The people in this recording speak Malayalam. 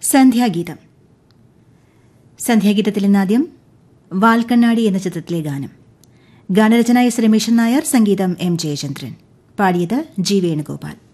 സന്ധ്യാഗീതം. സന്ധ്യാഗീതത്തിൽ ഇന്നാദ്യം വാൽക്കണ്ണാടി എന്ന ചിത്രത്തിലെ ഗാനം. ഗാനരചന എസ് രമേശൻ നായർ, സംഗീതം എം ജയചന്ദ്രൻ. പാടിയത് ജി വേണുഗോപാൽ.